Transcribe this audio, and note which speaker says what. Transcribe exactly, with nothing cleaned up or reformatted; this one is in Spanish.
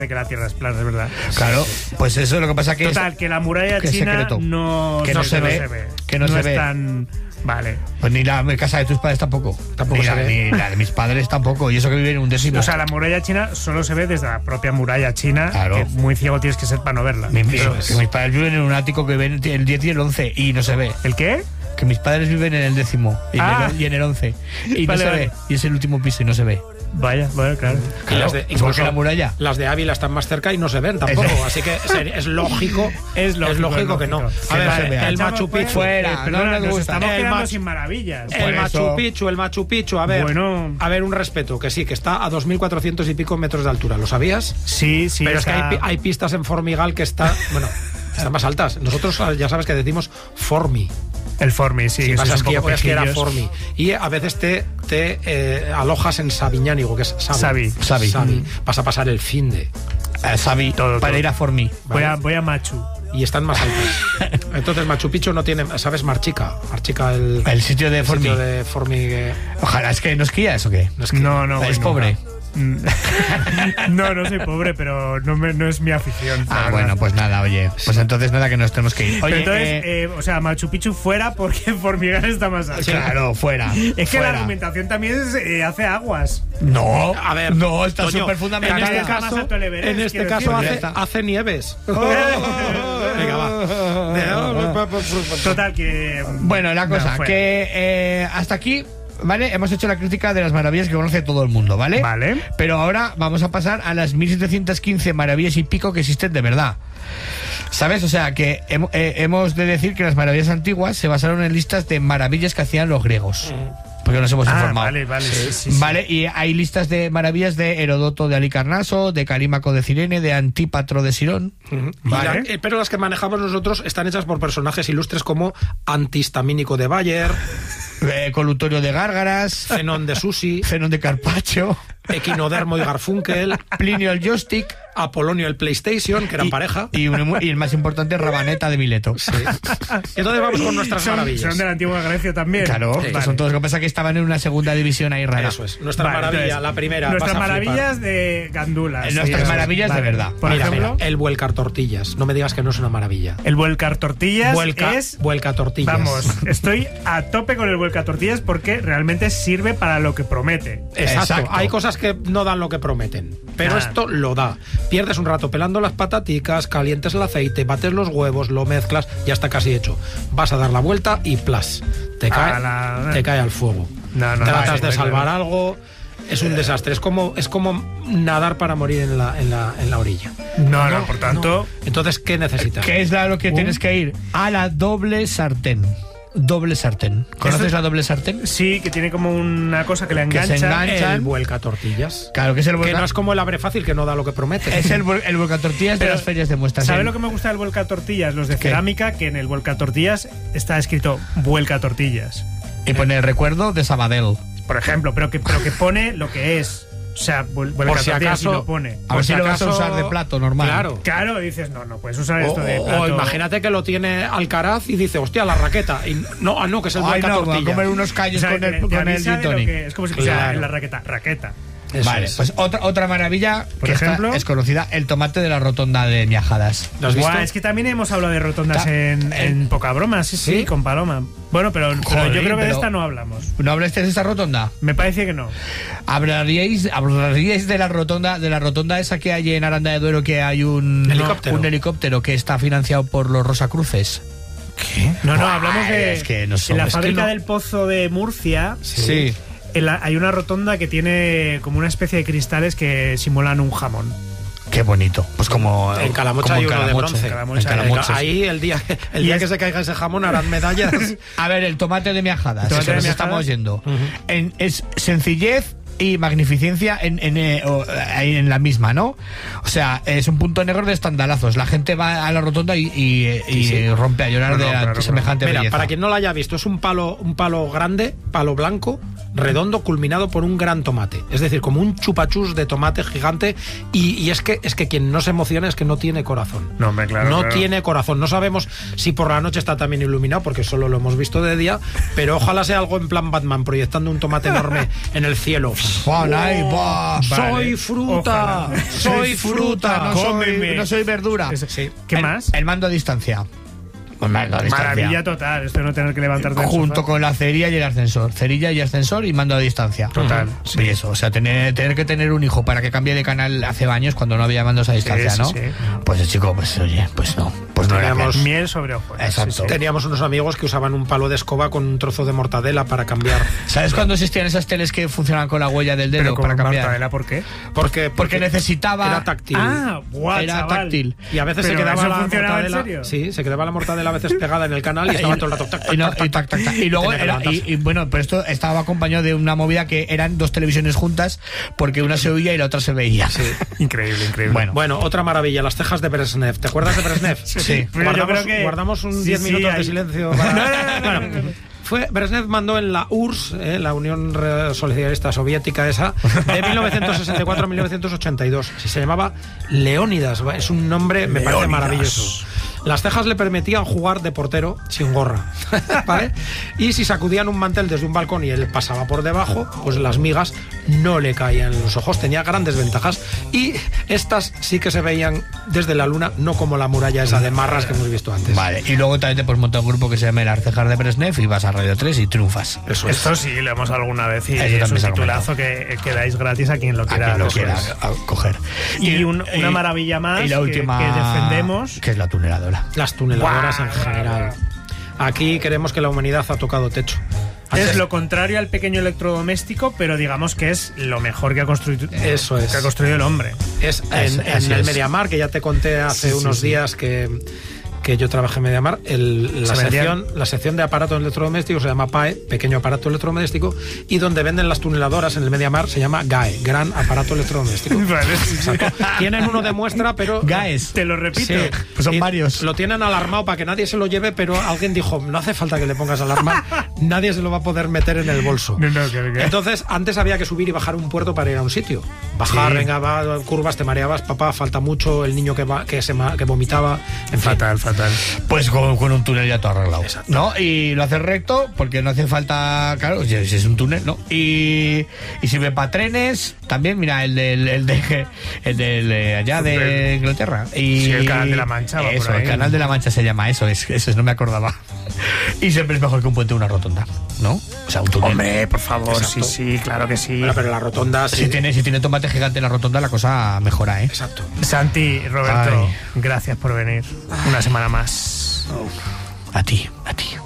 Speaker 1: de que la Tierra es plana, es verdad.
Speaker 2: Claro, pues eso es lo que pasa que
Speaker 1: Total,
Speaker 2: es,
Speaker 1: que la muralla
Speaker 2: que
Speaker 1: china
Speaker 2: secreto.
Speaker 1: no,
Speaker 2: que no,
Speaker 1: no,
Speaker 2: se,
Speaker 1: no
Speaker 2: ve,
Speaker 1: se ve.
Speaker 2: que no,
Speaker 1: no
Speaker 2: se
Speaker 1: es
Speaker 2: ve.
Speaker 1: tan... Vale.
Speaker 2: Pues ni la casa de tus padres tampoco.
Speaker 3: Tampoco
Speaker 2: ni,
Speaker 3: se
Speaker 2: la,
Speaker 3: ve.
Speaker 2: ni la de mis padres tampoco. Y eso que viven en un décimo.
Speaker 1: O sea, la muralla china solo se ve desde la propia muralla china.
Speaker 2: Claro.
Speaker 1: Que muy ciego tienes que ser para no verla.
Speaker 2: Mi-
Speaker 1: Pero-
Speaker 2: que mis padres viven en un ático que ven el diez y el once y no se ve.
Speaker 1: ¿El qué?
Speaker 2: Que mis padres viven en el décimo y,
Speaker 1: Ah.
Speaker 2: en, el, y en el once. Y
Speaker 1: Vale,
Speaker 2: no se
Speaker 1: vale.
Speaker 2: ve. Y es el último piso y no se ve.
Speaker 1: Vaya, bueno, claro.
Speaker 3: Y las de,
Speaker 2: Claro,
Speaker 3: incluso
Speaker 2: porque la muralla.
Speaker 3: Las de Ávila están más cerca y no se ven tampoco.
Speaker 2: Es-
Speaker 3: Así que es, es lógico,
Speaker 1: Es lógico, es
Speaker 3: que no.
Speaker 1: lógico.
Speaker 3: A ver,
Speaker 2: Que no se vea.
Speaker 3: el
Speaker 1: Echamos
Speaker 3: Machu Picchu.
Speaker 2: fuera.
Speaker 1: Eh,
Speaker 2: no
Speaker 1: perdona,
Speaker 2: nos
Speaker 1: nos
Speaker 2: gusta.
Speaker 1: estamos
Speaker 3: El
Speaker 1: quedando
Speaker 3: Machu-
Speaker 1: sin maravillas.
Speaker 3: El
Speaker 2: Por
Speaker 3: Machu
Speaker 2: eso-
Speaker 3: Picchu, el Machu Picchu, a ver,
Speaker 1: Bueno.
Speaker 3: a ver, un respeto, que sí, que está a dos mil cuatrocientos y pico metros de altura, ¿lo sabías?
Speaker 1: Sí, sí.
Speaker 3: Pero
Speaker 1: o
Speaker 3: es que
Speaker 1: sea,
Speaker 3: hay, pi- hay pistas en Formigal que están, bueno, están más altas. Nosotros ya sabes que decimos Formi.
Speaker 1: El Formi, sí.
Speaker 3: Si
Speaker 1: que
Speaker 3: vas a
Speaker 1: sois un
Speaker 3: esquiar,
Speaker 1: poco
Speaker 3: puedes que era
Speaker 1: pejillos.
Speaker 3: Formi. Y a veces te, te eh, alojas en Sabiñánigo, que es Sabi.
Speaker 1: Sabi.
Speaker 2: Sabi.
Speaker 3: Vas a pasar el fin de.
Speaker 2: Eh, Sabi,
Speaker 1: Todo,
Speaker 2: para
Speaker 1: todo.
Speaker 2: ir a Formi.
Speaker 1: Voy a, voy a Machu.
Speaker 3: Y están más altas. Entonces Machu Picchu no tiene, ¿sabes? Marchica. Marchica, el,
Speaker 2: El sitio de
Speaker 3: el
Speaker 2: Formi.
Speaker 3: sitio de Formi. que-
Speaker 2: Ojalá, es que no esquía eso, ¿qué?
Speaker 3: no es que-
Speaker 1: No, no.
Speaker 2: Es
Speaker 1: bueno,
Speaker 2: pobre.
Speaker 1: No, no soy pobre, pero no, me- no es mi afición. la
Speaker 2: Ah,
Speaker 1: verdad.
Speaker 2: bueno, pues nada, oye. Pues entonces nada, que nos tenemos que ir.
Speaker 1: Pero
Speaker 2: Oye,
Speaker 1: entonces,
Speaker 2: eh,
Speaker 1: eh, o sea, Machu Picchu fuera porque Formigal está más alto.
Speaker 2: claro, fuera.
Speaker 1: Es que
Speaker 2: fuera.
Speaker 1: la argumentación también es, eh, hace aguas.
Speaker 2: No,
Speaker 3: A ver,
Speaker 2: no, está
Speaker 3: Toño,
Speaker 2: súper
Speaker 3: en
Speaker 2: fundamental.
Speaker 3: este
Speaker 1: Está más
Speaker 3: caso,
Speaker 1: alto el Everest,
Speaker 3: en este
Speaker 1: quiero
Speaker 3: caso
Speaker 1: decir.
Speaker 3: hace,
Speaker 2: Ya está.
Speaker 3: hace nieves. Venga, va.
Speaker 1: Total, que.
Speaker 2: Bueno, la cosa,
Speaker 1: No, fuera.
Speaker 2: que eh, hasta aquí, ¿vale? Hemos hecho la crítica de las maravillas que conoce todo el mundo, ¿vale?
Speaker 1: Vale.
Speaker 2: Pero ahora vamos a pasar a las mil setecientas quince maravillas y pico que existen de verdad. ¿Sabes? O sea, que hem- eh, hemos de decir que las maravillas antiguas se basaron en listas de maravillas que hacían los griegos. Porque nos hemos
Speaker 1: Ah,
Speaker 2: informado.
Speaker 1: vale, vale. Sí, sí, sí.
Speaker 2: Vale, y hay listas de maravillas de Herodoto de Alicarnaso, de Calímaco de Cirene, de Antípatro de Sirón.
Speaker 3: Y
Speaker 1: Vale.
Speaker 3: la- eh, pero las que manejamos nosotros están hechas por personajes ilustres como Antihistamínico de Bayer,
Speaker 2: Eh, Colutorio de Gárgaras,
Speaker 3: Zenón de Susi,
Speaker 2: Zenón de Carpaccio,
Speaker 3: Equinodermo y Garfunkel,
Speaker 2: Plinio el Joystick
Speaker 3: Apolonio el PlayStation, que eran
Speaker 2: y,
Speaker 3: pareja.
Speaker 2: y, un- y el más importante, Rabaneta de Mileto.
Speaker 3: Entonces vamos con nuestras
Speaker 1: Son,
Speaker 3: maravillas.
Speaker 1: son de la antigua Grecia también.
Speaker 2: Claro,
Speaker 3: Sí.
Speaker 2: que son todos. Lo que pasa es que estaban en una segunda división ahí rara.
Speaker 3: Eso es. Nuestra
Speaker 1: Vale,
Speaker 3: maravilla,
Speaker 1: entonces,
Speaker 3: la primera.
Speaker 1: Nuestras
Speaker 3: vas a flipar.
Speaker 1: maravillas de gandulas.
Speaker 2: Eh, nuestras
Speaker 1: Sí,
Speaker 2: maravillas de
Speaker 1: vale.
Speaker 2: verdad.
Speaker 1: Por
Speaker 3: Mira,
Speaker 1: ejemplo,
Speaker 3: mira, el vuelcar tortillas. No me digas que no es una maravilla.
Speaker 1: el vuelcar tortillas
Speaker 3: Vuelca,
Speaker 1: es.
Speaker 3: vuelca tortillas.
Speaker 1: Vamos, estoy a tope con el vuelca tortillas porque realmente sirve para lo que promete.
Speaker 3: Exacto.
Speaker 2: Exacto.
Speaker 3: Hay cosas que no dan lo que prometen, pero
Speaker 1: Nada.
Speaker 3: esto lo da. Pierdes un rato pelando las pataticas, calientes el aceite, bates los huevos, lo mezclas, ya está casi hecho. Vas a dar la vuelta y plas, te cae,
Speaker 1: A la-
Speaker 3: te cae al fuego.
Speaker 1: No, no,
Speaker 3: Tratas
Speaker 1: no,
Speaker 3: de
Speaker 1: sí,
Speaker 3: salvar
Speaker 1: claro.
Speaker 3: algo, es un desastre. Es como, es como nadar para morir en la, en la, en la orilla.
Speaker 1: No, no, por tanto.
Speaker 3: Entonces, ¿qué necesitas?
Speaker 2: ¿Qué es la- lo que tienes que ir? A la doble sartén. Doble sartén. ¿Conoces
Speaker 1: Eso-
Speaker 2: la doble sartén?
Speaker 1: Sí, que tiene como una cosa que le
Speaker 2: Que se
Speaker 1: engancha.
Speaker 2: engancha.
Speaker 3: El vuelca tortillas.
Speaker 2: Claro, que es el
Speaker 3: Que
Speaker 2: volca-
Speaker 3: no es como el abre fácil que no da lo que promete.
Speaker 2: es el, vol- el volcatortillas de
Speaker 1: Pero,
Speaker 2: las ferias de muestras.
Speaker 1: ¿Sabes
Speaker 2: El-
Speaker 1: lo que me gusta del vuelca tortillas? Los de
Speaker 2: ¿Qué?
Speaker 1: cerámica, que en el vuelca tortillas está escrito vuelca tortillas.
Speaker 2: Y pone el recuerdo de Sabadell.
Speaker 1: Por ejemplo, pero que, pero que pone lo que es. O sea, vuel- vuelca
Speaker 3: Por si
Speaker 1: tortillas
Speaker 3: acaso.
Speaker 1: y lo pone.
Speaker 2: A ver si lo vas a
Speaker 3: acaso-
Speaker 2: usar de plato normal.
Speaker 3: Claro.
Speaker 1: Claro, dices, no, no puedes usar
Speaker 3: O,
Speaker 1: esto de
Speaker 3: o-
Speaker 1: plato.
Speaker 3: o imagínate que lo tiene Alcaraz y dice, hostia, la raqueta. Y no, ah, no, que es el
Speaker 2: Ay,
Speaker 3: vuelca
Speaker 2: no, voy a
Speaker 3: tortillas.
Speaker 2: comer unos
Speaker 1: O
Speaker 2: callos
Speaker 1: sea,
Speaker 2: con
Speaker 1: te-
Speaker 2: el,
Speaker 1: te
Speaker 2: con el
Speaker 1: avisa
Speaker 2: gin
Speaker 1: de lo
Speaker 2: tonic.
Speaker 1: que- es como si pusiera
Speaker 3: Claro.
Speaker 1: en la raqueta. Raqueta.
Speaker 3: Eso
Speaker 2: Vale,
Speaker 3: es.
Speaker 2: pues otra, otra maravilla
Speaker 1: Por
Speaker 2: que esta
Speaker 1: ejemplo.
Speaker 2: es conocida, el tomate de la rotonda de Miajadas.
Speaker 3: ¿Lo has visto?
Speaker 1: Buah, es que también hemos hablado de rotondas
Speaker 2: Ta-
Speaker 1: en, en poca broma, sí, sí,
Speaker 3: ¿Sí?
Speaker 1: con Paloma. Bueno, pero, pero
Speaker 2: Joder,
Speaker 1: yo creo que de
Speaker 2: pero-
Speaker 1: esta no hablamos.
Speaker 2: ¿No hablaste de esta rotonda?
Speaker 1: Me parece que no.
Speaker 2: ¿Hablaríais, hablaríais de la rotonda de la rotonda esa que hay en Aranda de Duero, que hay un
Speaker 3: Helicóptero.
Speaker 2: un helicóptero que está financiado por los Rosacruces?
Speaker 1: ¿Qué? No, no, hablamos
Speaker 2: Ay,
Speaker 1: de.
Speaker 2: es que no
Speaker 1: en
Speaker 2: somos-
Speaker 1: la
Speaker 2: es que
Speaker 1: fábrica
Speaker 2: no-
Speaker 1: del Pozo de Murcia
Speaker 2: Sí.
Speaker 1: en la- hay una rotonda que tiene como una especie de cristales que simulan un jamón.
Speaker 2: Qué bonito. Pues como
Speaker 3: En Calamocha
Speaker 2: como
Speaker 3: hay
Speaker 2: en
Speaker 3: uno de
Speaker 2: Calamocha.
Speaker 3: bronce.
Speaker 2: En
Speaker 1: Calamocha,
Speaker 2: Calamocha, sí.
Speaker 3: Ahí el día, el
Speaker 1: Y
Speaker 3: día
Speaker 1: es-
Speaker 3: que se caiga ese jamón harán medallas.
Speaker 2: A ver, el tomate de Miajadas.
Speaker 1: Tomate
Speaker 2: Eso
Speaker 1: de
Speaker 2: nos
Speaker 1: Miajadas.
Speaker 2: estamos yendo. En- es sencillez y magnificencia en, en, eh, o, ahí en la misma, ¿no? O sea, es un punto negro de estandalazos. La gente va a la rotonda y, y- y
Speaker 3: sí.
Speaker 2: rompe a llorar
Speaker 1: No, no,
Speaker 2: de la
Speaker 1: claro,
Speaker 2: semejante
Speaker 3: Mira,
Speaker 2: belleza.
Speaker 3: para quien no lo haya visto, es un palo, un palo grande, palo blanco, redondo culminado por un gran tomate. Es decir, como un chupachus de tomate gigante. Y, y es que es que quien no se emociona es que no tiene corazón.
Speaker 1: No, hombre, claro,
Speaker 3: no
Speaker 1: claro.
Speaker 3: tiene corazón. No sabemos si por la noche está también iluminado, porque solo lo hemos visto de día, pero ojalá sea algo en plan Batman, proyectando un tomate enorme en el cielo.
Speaker 2: Juan, ay, buah.
Speaker 3: Soy
Speaker 1: Vale.
Speaker 3: fruta,
Speaker 1: Ojalá.
Speaker 3: soy fruta.
Speaker 2: no soy,
Speaker 1: Cómeme.
Speaker 2: no soy verdura.
Speaker 1: Eso-
Speaker 3: Sí.
Speaker 1: ¿Qué
Speaker 2: el,
Speaker 1: más?
Speaker 2: El mando a distancia. El mando a distancia.
Speaker 1: Maravilla total, esto de no tener que levantarte del
Speaker 2: Junto
Speaker 1: sofá.
Speaker 2: con la cerilla y el ascensor. Cerilla y ascensor y mando a distancia.
Speaker 1: Total,
Speaker 2: Sí, eso. O sea, tener, tener que tener un hijo para que cambie de canal hace años cuando no había mandos a distancia,
Speaker 1: sí,
Speaker 2: ¿no?
Speaker 1: sí.
Speaker 2: Pues el chico, pues oye, pues no. Pues no era
Speaker 3: Teníamos-
Speaker 2: que-
Speaker 1: Miel sobre hojuelas.
Speaker 2: Exacto.
Speaker 1: sí, sí.
Speaker 3: Teníamos unos amigos que usaban un palo de escoba con un trozo de mortadela para cambiar.
Speaker 2: ¿Sabes cuándo existían esas teles que funcionan con la huella del dedo
Speaker 1: Pero con
Speaker 2: para cambiar?
Speaker 1: mortadela, ¿por qué?
Speaker 3: Porque,
Speaker 2: Porque necesitaba...
Speaker 3: era táctil.
Speaker 1: Ah, guau,
Speaker 2: Era
Speaker 1: chaval.
Speaker 2: táctil.
Speaker 3: Y a veces se
Speaker 1: ¿Pero
Speaker 3: quedaba
Speaker 1: eso
Speaker 3: la
Speaker 1: funcionaba en
Speaker 3: mortadela.
Speaker 1: serio?
Speaker 3: Sí, se quedaba la mortadela a veces pegada en el canal y estaba todo el rato. Tac, tac,
Speaker 2: y, no-
Speaker 3: tac,
Speaker 2: y tac, tac, tac. Y luego
Speaker 3: Tenía que
Speaker 2: era, y,
Speaker 3: levantarse.
Speaker 2: y bueno, pero esto estaba acompañado de una movida que eran dos televisiones juntas porque una se oía y la otra se veía.
Speaker 1: Increíble, increíble.
Speaker 2: Bueno.
Speaker 3: Bueno, otra maravilla, las cejas de Brezhnev. ¿Te acuerdas de Brezhnev?
Speaker 2: Sí.
Speaker 1: Pero yo
Speaker 3: Guardamos,
Speaker 1: creo que-
Speaker 3: guardamos un
Speaker 1: sí,
Speaker 3: diez
Speaker 1: sí,
Speaker 3: minutos de
Speaker 1: ahí-
Speaker 3: silencio. Para...
Speaker 1: No, no, no, no,
Speaker 3: Bueno,
Speaker 1: no, no.
Speaker 3: Fue, Brezhnev mandó en la U R S S, eh, la Unión Re- Socialista Soviética esa, de mil novecientos sesenta y cuatro a mil novecientos ochenta y dos. Se llamaba Leónidas. Es un nombre, me parece
Speaker 1: Leónidas.
Speaker 3: maravilloso. Las cejas le permitían jugar de portero sin gorra, ¿vale? Y si sacudían un mantel desde un balcón y él pasaba por debajo, pues las migas no le caían en los ojos. Tenía grandes ventajas y estas sí que se veían desde la luna, no como la muralla esa de marras que hemos visto antes.
Speaker 2: Vale, y luego también te puedes montar un grupo que se llama Las Cejas de Brezhnev y vas a Radio tres y triunfas.
Speaker 3: Eso es.
Speaker 1: Esto sí, lo hemos alguna vez y
Speaker 2: Eso
Speaker 1: es un
Speaker 2: también se ha
Speaker 1: titulazo que, que dais gratis a quien lo
Speaker 2: A
Speaker 1: quiera,
Speaker 2: quien lo
Speaker 1: coger.
Speaker 2: quiera a- coger.
Speaker 1: Y un- una
Speaker 2: y-
Speaker 1: maravilla más
Speaker 2: y la
Speaker 1: que-
Speaker 2: última,
Speaker 1: que defendemos.
Speaker 2: que es la tuneladora.
Speaker 3: Las tuneladoras
Speaker 1: Guau,
Speaker 3: en general.
Speaker 1: guau,
Speaker 3: Aquí creemos que la humanidad ha tocado techo.
Speaker 1: Es lo contrario al pequeño electrodoméstico, pero digamos que es lo mejor que ha construido,
Speaker 3: Eso es.
Speaker 1: que ha construido el hombre.
Speaker 3: Es en,
Speaker 2: Así-
Speaker 3: en
Speaker 2: así
Speaker 3: el
Speaker 2: es.
Speaker 3: Mediamar, que ya te conté hace
Speaker 1: Sí, sí,
Speaker 3: unos
Speaker 1: sí.
Speaker 3: días que, que yo trabajé en Mediamar, el, la,
Speaker 1: Se vendían-
Speaker 3: sección, la sección de aparatos electrodomésticos se llama P A E, pequeño aparato electrodoméstico, y donde venden las tuneladoras en el Mediamar se llama G A E, gran aparato electrodoméstico.
Speaker 1: Vale, sí, sí.
Speaker 3: Exacto. Tienen uno de muestra, pero...
Speaker 2: Gaes.
Speaker 1: Te lo repito.
Speaker 3: Sí,
Speaker 2: Pues son
Speaker 3: y
Speaker 2: varios.
Speaker 3: Lo tienen alarmado para que nadie se lo lleve, pero alguien dijo, no hace falta que le pongas alarma, nadie se lo va a poder meter en el bolso.
Speaker 1: No, no, que- que-
Speaker 3: Entonces, antes había que subir y bajar un puerto para ir a un sitio. Bajar,
Speaker 1: Sí.
Speaker 3: venga, va, curvas, te mareabas, papá, falta mucho, el niño que, va, que, se, ma- que vomitaba, en fin.
Speaker 1: Fatal, fatal.
Speaker 2: Pues con, con un túnel ya todo arreglado. ¿No? Y lo haces recto porque no hace falta, claro, si si es un túnel, ¿no? Y, y sirve para trenes, también, mira, el del, el de, el del eh, allá de Inglaterra. Y,
Speaker 1: Sí, el Canal de la Mancha va por
Speaker 2: Eso,
Speaker 1: ahí.
Speaker 2: el Canal de la Mancha se llama eso, es, eso es, no me acordaba. Y siempre es mejor que un puente o una rotonda, ¿no? O sea, un túnel.
Speaker 1: Hombre, por favor,
Speaker 3: Exacto.
Speaker 1: sí, sí, claro que sí.
Speaker 3: Bueno, pero la rotonda sí.
Speaker 2: Si tiene, si tiene tomate gigante en la rotonda, la cosa mejora, ¿eh?
Speaker 3: Exacto.
Speaker 1: Santi, Roberto,
Speaker 2: Ay.
Speaker 1: gracias por venir una semana más.
Speaker 2: A ti, a ti.